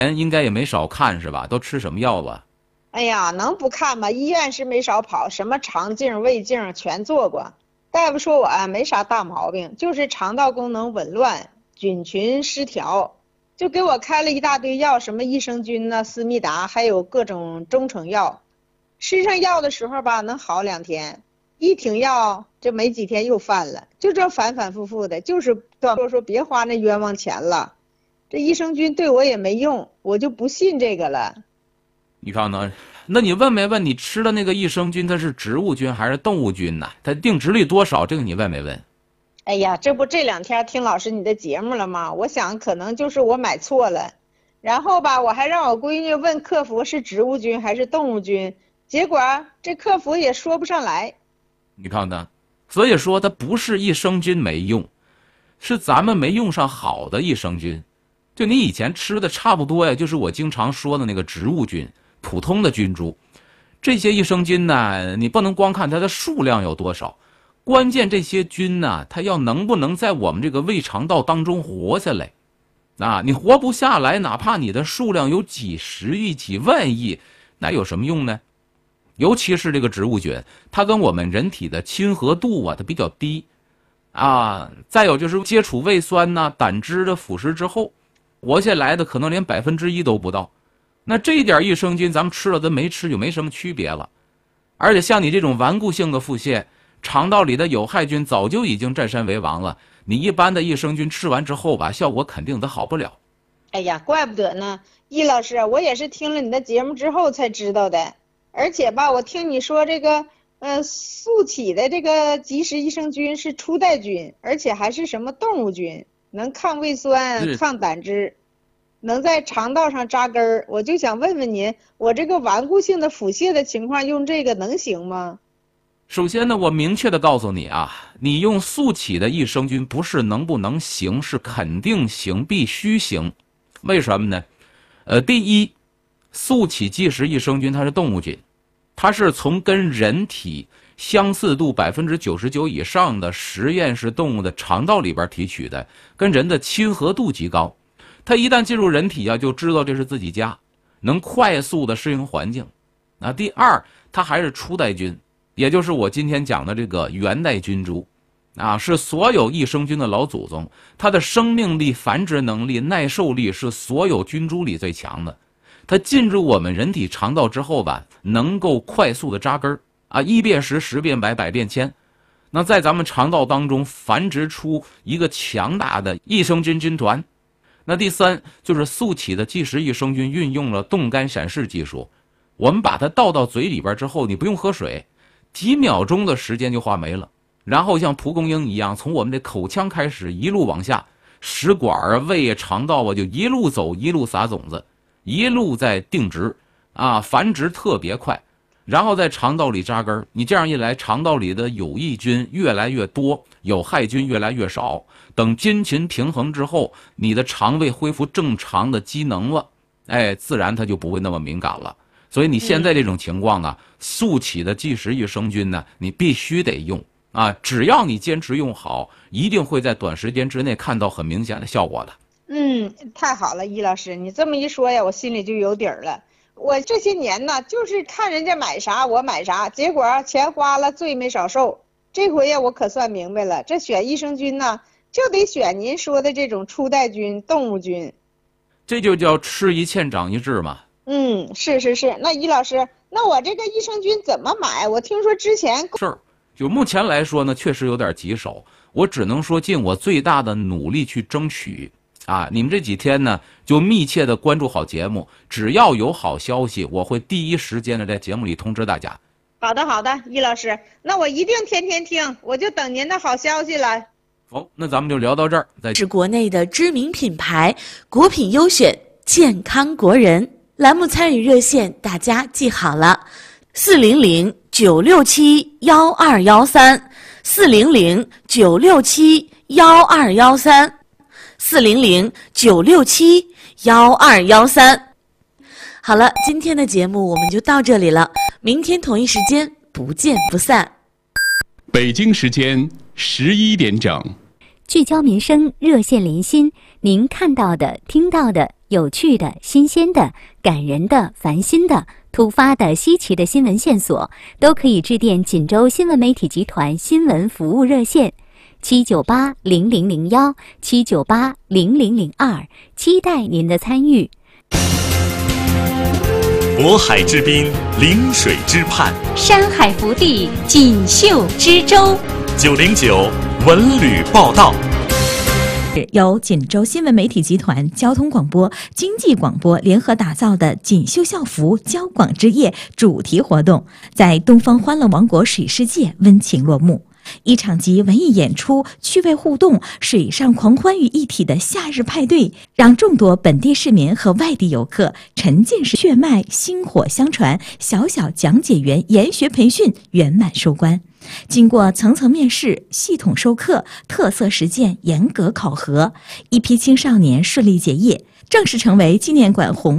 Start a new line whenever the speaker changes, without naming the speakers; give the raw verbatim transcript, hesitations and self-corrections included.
应该也没少看是吧？都吃什么药啊？
哎呀，能不看吗？医院是没少跑，什么肠镜、胃镜全做过。大夫说我啊没啥大毛病，就是肠道功能紊乱、菌群失调，就给我开了一大堆药，什么益生菌呐、思密达，还有各种中成药。吃上药的时候吧，能好两天，一停药，这没几天又犯了，就这反反复复的，就是说说别花那冤枉钱了。这益生菌对我也没用，我就不信这个了。
你看呢？那你问没问你吃的那个益生菌它是植物菌还是动物菌呢？它定植率多少？这个你问没问？
哎呀，这不这两天听老师你的节目了吗？我想可能就是我买错了，然后吧，我还让我闺女问客服是植物菌还是动物菌，结果这客服也说不上来。
你看看，所以说它不是益生菌没用，是咱们没用上好的益生菌。就你以前吃的差不多呀，就是我经常说的那个植物菌，普通的菌株。这些益生菌呢，你不能光看它的数量有多少，关键这些菌呢，它要能不能在我们这个胃肠道当中活下来。啊，你活不下来，哪怕你的数量有几十亿、几万亿，那有什么用呢？尤其是这个植物菌，它跟我们人体的亲和度啊，它比较低。啊，再有就是接触胃酸呐、胆汁的腐蚀之后，活下来的可能连百分之一都不到。那这一点益生菌咱们吃了跟没吃就没什么区别了。而且像你这种顽固性的腹泻，肠道里的有害菌早就已经占山为王了，你一般的益生菌吃完之后吧，效果肯定都好不了。
哎呀，怪不得呢，易老师，我也是听了你的节目之后才知道的。而且吧，我听你说这个呃速起的这个即食益生菌是初代菌，而且还是什么动物菌，能抗胃酸、抗胆汁，能在肠道上扎根儿。我就想问问您，我这个顽固性的腹泻的情况用这个能行吗？
首先呢，我明确的告诉你啊，你用速起的益生菌不是能不能行，是肯定行，必须行。为什么呢？呃，第一，速起即食益生菌它是动物菌，它是从跟人体相似度百分之九十九以上的实验室动物的肠道里边提取的，跟人的亲和度极高。它一旦进入人体啊，就知道这是自己家，能快速的适应环境。那第二，它还是初代菌，也就是我今天讲的这个原代菌株。啊，是所有益生菌的老祖宗，它的生命力、繁殖能力、耐受力是所有菌株里最强的。它进入我们人体肠道之后吧，能够快速的扎根啊，一变十，十变百，百变千。那在咱们肠道当中繁殖出一个强大的益生菌军团。那第三就是速起的即食益生菌运用了冻干闪逝技术，我们把它倒到嘴里边之后，你不用喝水，几秒钟的时间就化没了。然后像蒲公英一样，从我们的口腔开始一路往下，食管啊、胃啊、肠道啊，就一路走，一路撒种子，一路在定植，啊，繁殖特别快，然后在肠道里扎根。你这样一来，肠道里的有益菌越来越多，有害菌越来越少。等菌群平衡之后，你的肠胃恢复正常的机能了，哎，自然它就不会那么敏感了。所以你现在这种情况啊，速起的即食益生菌呢，你必须得用。啊，只要你坚持用好，一定会在短时间之内看到很明显的效果的。
嗯，太好了，易老师，你这么一说呀，我心里就有底儿了。我这些年呢，就是看人家买啥我买啥，结果钱花了罪没少受。这回呀，我可算明白了，这选益生菌呢，就得选您说的这种初代菌、动物菌。
这就叫吃一堑长一智嘛。
嗯，是是是。那易老师，那我这个益生菌怎么买？我听说之前
是。就目前来说呢，确实有点棘手，我只能说尽我最大的努力去争取。啊，你们这几天呢，就密切的关注好节目，只要有好消息，我会第一时间的在节目里通知大家。
好的，好的，易老师，那我一定天天听，我就等您的好消息了。
好，那咱们就聊到这儿。再
是国内的知名品牌国品优选健康国人栏目参与热线，大家记好了，四零零九六七幺二幺三，四零零九六七幺二幺三，四零零九六七幺二幺三。好了，今天的节目我们就到这里了，明天同一时间不见不散。
北京时间十一点整，
聚焦民生，热线连心，您看到的、听到的有趣的、新鲜的、感人的、烦心的、突发的、稀奇的新闻线索，都可以致电锦州新闻媒体集团新闻服务热线七九八零零零幺七九八零零零二，期待您的参与。
渤海之滨，临水之畔，
山海福地，锦绣之州。
九零九文旅报道。
由锦州新闻媒体集团交通广播、经济广播联合打造的锦绣校服交广之夜主题活动，在东方欢乐王国水世界温情落幕。一场集文艺演出、趣味互动、水上狂欢于一体的夏日派对，让众多本地市民和外地游客沉浸式血脉薪火相传、小小讲解员研学培训圆满收官。经过层层面试、系统授课、特色实践严格考核，一批青少年顺利结业，正式成为纪念馆红